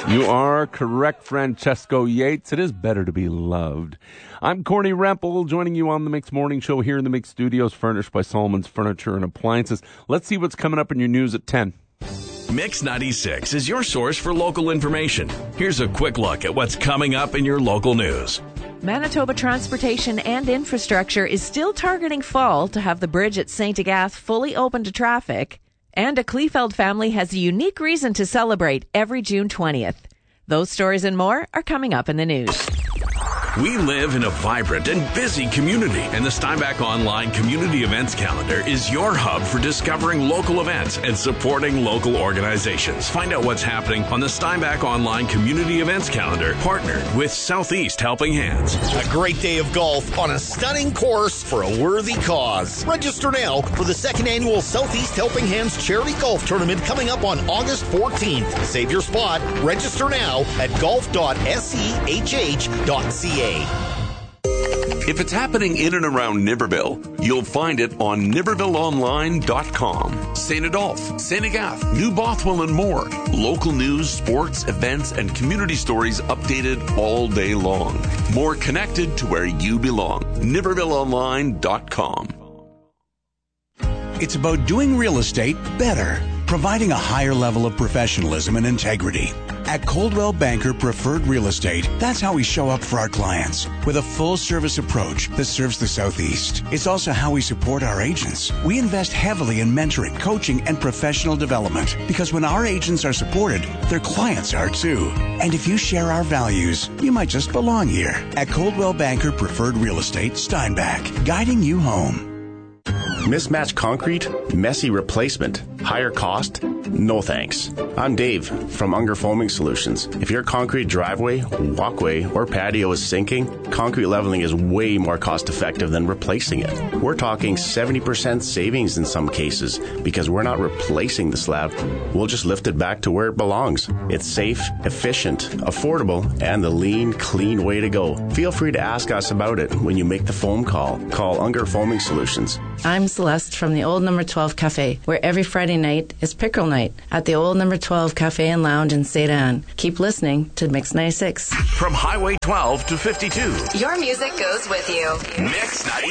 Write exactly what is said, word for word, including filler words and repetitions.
You are correct, Francesco Yates. It is better to be loved. I'm Corny Rempel, joining you on the Mix Morning Show here in the Mix Studios, furnished by Solomon's Furniture and Appliances. Let's see what's coming up in your news at ten. Mix ninety-six is your source for local information. Here's a quick look at what's coming up in your local news. Manitoba Transportation and Infrastructure is still targeting fall to have the bridge at Saint Agath fully open to traffic. And a Kleefeld family has a unique reason to celebrate every June twentieth. Those stories and more are coming up in the news. We live in a vibrant and busy community, and the Steinbach Online Community Events Calendar is your hub for discovering local events and supporting local organizations. Find out what's happening on the Steinbach Online Community Events Calendar, partnered with Southeast Helping Hands. A great day of golf on a stunning course for a worthy cause. Register now for the second annual Southeast Helping Hands Charity Golf Tournament coming up on August fourteenth. Save your spot. Register now at golf dot sehh dot c a. If it's happening in and around Niverville, you'll find it on niverville online dot com. Saint Adolphe, Saint Agath, New Bothwell, and more. Local news, sports, events, and community stories updated all day long. More connected to where you belong. niverville online dot com. It's about doing real estate better, providing a higher level of professionalism and integrity. At Coldwell Banker Preferred Real Estate, that's how we show up for our clients, with a full-service approach that serves the Southeast. It's also how we support our agents. We invest heavily in mentoring, coaching, and professional development, because when our agents are supported, their clients are too. And if you share our values, you might just belong here. At Coldwell Banker Preferred Real Estate, Steinbach, guiding you home. Mismatched concrete? Messy replacement? Higher cost? No thanks. I'm Dave from Unger Foaming Solutions. If your concrete driveway, walkway, or patio is sinking, concrete leveling is way more cost effective than replacing it. We're talking seventy percent savings in some cases because we're not replacing the slab. We'll just lift it back to where it belongs. It's safe, efficient, affordable, and the lean, clean way to go. Feel free to ask us about it when you make the foam call. Call Unger Foaming Solutions. I'm Celeste from the Old Number twelve Cafe, where every Friday night is Pickerel Night at the Old Number twelve Cafe and Lounge in Saint Anne. Keep listening to Mix ninety-six. From Highway twelve to fifty-two. Your music goes with you. Mix ninety-six.